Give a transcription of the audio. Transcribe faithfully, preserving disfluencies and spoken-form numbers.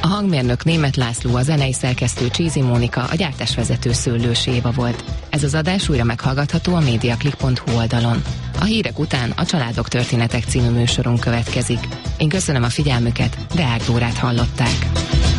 A hangmérnök Németh László, a zenei szerkesztő Csízi Mónika, a gyártásvezető Szőlősi Éva volt. Ez az adás újra meghallgatható a mediaclick pont hu oldalon. A hírek után a Családok történetek című műsorunk következik. Én köszönöm a figyelmüket, Deák Dórát hallották.